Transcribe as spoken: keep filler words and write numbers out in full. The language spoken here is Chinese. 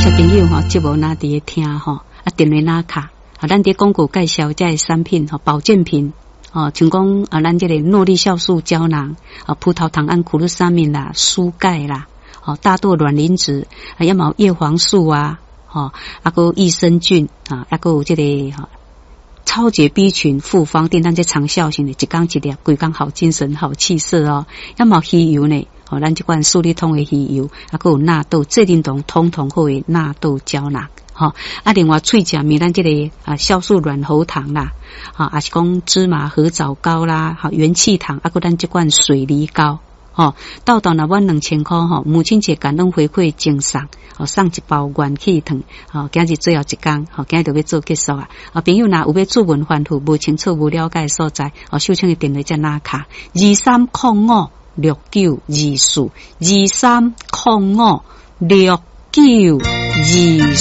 小朋友吼，节目哪伫咧听吼，啊电话哪卡，啊咱伫广告介绍这些产品吼，保健品。哦，像讲啊，咱这个诺丽酵素胶囊，啊，葡萄糖胺苦鲁沙敏啦，舒钙啦，哦，大豆卵磷脂，啊，要么叶黄素啊，哦，啊个益生菌啊，啊个有这个哈、哦、超级 B 群复方定，咱这长效型的，一缸一粒，规缸好精神好气色哦，要么鱼油呢。哦，咱这款舒力通的鱼油，啊，还有纳豆制定同通通好的纳豆胶囊，吼、哦，啊，另外喙食面咱这个啊酵素软喉糖啦，啊，也是讲芝麻合枣膏啦，哈、啊，元气糖，啊，个咱这款水梨膏，吼，到到那阮两千块吼，母亲节感恩回馈赠送，哦，送一包元气糖，哦，今日最后一天，哦，今日就要做结束啊，啊，朋友若有要做文反复无清楚无了解所在，哦，小青的电话在哪卡？二三零五。六九二四二三零五六九二。